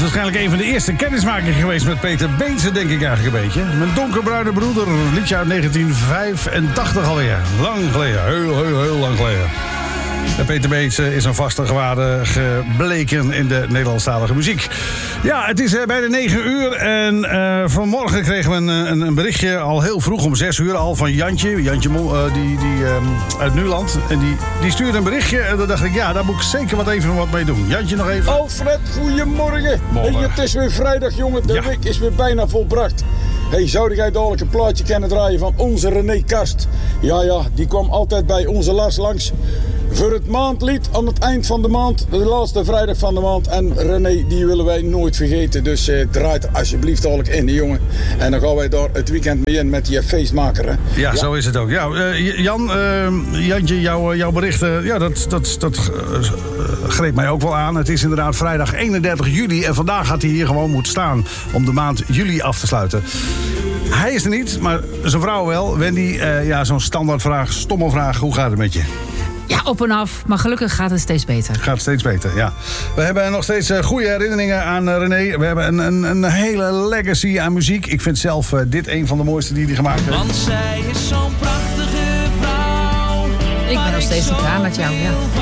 is waarschijnlijk een van de eerste kennismakingen geweest met Peter Beense, denk ik eigenlijk een beetje. Mijn donkerbruine broeder, een liedje uit 1985 alweer. Lang geleden, heel lang geleden. En Peter Beense is een vaste gewaarde gebleken in de Nederlandstalige muziek. Ja, het is bijna 9 uur en vanmorgen kregen we een berichtje al heel vroeg om 6 uur al van Jantje. Jantje uit Nuland. En die stuurde een berichtje en dan dacht ik, ja, daar moet ik zeker wat mee doen. Jantje nog even. Alfred, goedemorgen. Hey, het is weer vrijdag, jongen. De week is weer bijna volbracht. Hey, zou jij dadelijk een plaatje kunnen draaien van onze René Kast? Ja, die kwam altijd bij onze Lars langs voor het maandlied aan het eind van de maand, de laatste vrijdag van de maand. En René, die willen wij nooit vergeten, dus draai er alsjeblieft dadelijk in, jongen. En dan gaan wij daar het weekend mee in met die feestmaker, hè? Ja, zo is het ook. Ja, Jantje, jouw berichten, ja, dat greep mij ook wel aan. Het is inderdaad vrijdag 31 juli en vandaag had hij hier gewoon moeten staan om de maand juli af te sluiten. Hij is er niet, maar zijn vrouw wel. Wendy, zo'n standaardvraag, stomme vraag, hoe gaat het met je? Ja, op en af, maar gelukkig gaat het steeds beter. Gaat steeds beter, ja. We hebben nog steeds goede herinneringen aan René. We hebben een hele legacy aan muziek. Ik vind zelf dit een van de mooiste die hij gemaakt heeft. Want zij is zo'n prachtige vrouw. Ik ben nog steeds een kraan met jou, ja.